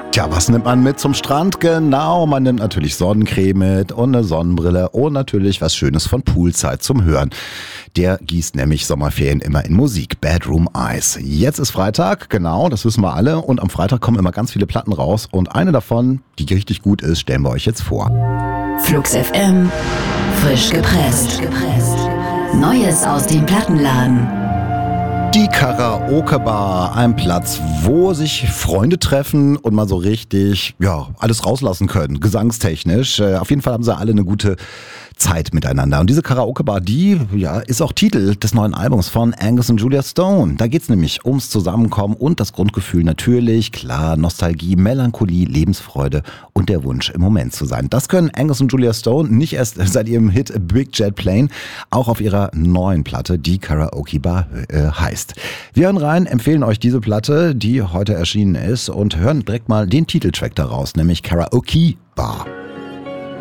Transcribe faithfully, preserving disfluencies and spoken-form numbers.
Tja, was nimmt man mit zum Strand? Genau, man nimmt natürlich Sonnencreme mit und eine Sonnenbrille und natürlich was Schönes von Poolside zum Hören. Der gießt nämlich Sommerferien immer in Musik. Bedroom Eyes. Jetzt ist Freitag, genau, das wissen wir alle. Und am Freitag kommen immer ganz viele Platten raus. Und eine davon, die richtig gut ist, stellen wir euch jetzt vor. Flux F M, frisch gepresst. Neues aus dem Plattenladen. Die Karaoke-Bar, ein Platz, wo sich Freunde treffen und mal so richtig, ja, alles rauslassen können, gesangstechnisch. Äh, auf jeden Fall haben sie alle eine gute Zeit miteinander. Und diese Karaoke-Bar, die, ja, ist auch Titel des neuen Albums von Angus und Julia Stone. Da geht's nämlich ums Zusammenkommen und das Grundgefühl natürlich, klar, Nostalgie, Melancholie, Lebensfreude und der Wunsch, im Moment zu sein. Das können Angus und Julia Stone nicht erst seit ihrem Hit Big Jet Plane, auch auf ihrer neuen Platte, die Karaoke-Bar äh, heißt. Wir hören rein, empfehlen euch diese Platte, die heute erschienen ist und hören direkt mal den Titeltrack daraus, nämlich Karaoke Bar.